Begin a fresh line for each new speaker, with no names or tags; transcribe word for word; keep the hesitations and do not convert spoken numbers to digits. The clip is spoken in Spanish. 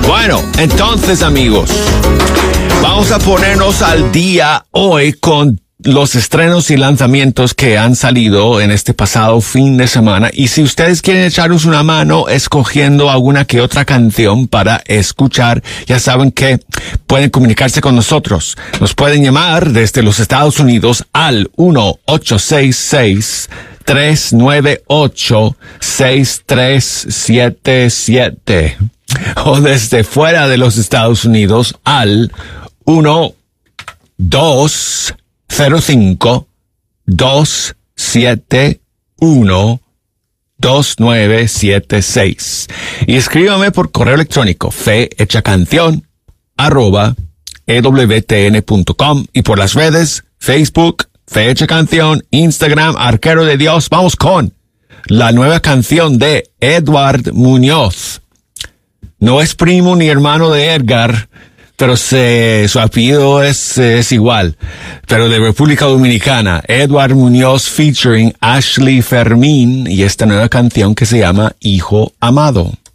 Bueno, entonces, amigos, vamos a ponernos al día hoy con los estrenos y lanzamientos que han salido en este pasado fin de semana. Y si ustedes quieren echaros una mano escogiendo alguna que otra canción para escuchar, ya saben que pueden comunicarse con nosotros. Nos pueden llamar desde los Estados Unidos al uno ocho seis seis, tres nueve ocho, seis tres siete siete o desde fuera de los Estados Unidos al uno dos cero cinco, dos siete uno, dos nueve siete seis. Y escríbame por correo electrónico fehechacanción arroba e w t n punto com y por las redes Facebook, Fehecha Canción, Instagram, Arquero de Dios. Vamos con la nueva canción de Edward Muñoz. No es primo ni hermano de Edgar, pero se, su apellido es, es igual, pero de República Dominicana. Edward Muñoz featuring Ashley Fermín y esta nueva canción que se llama Hijo Amado.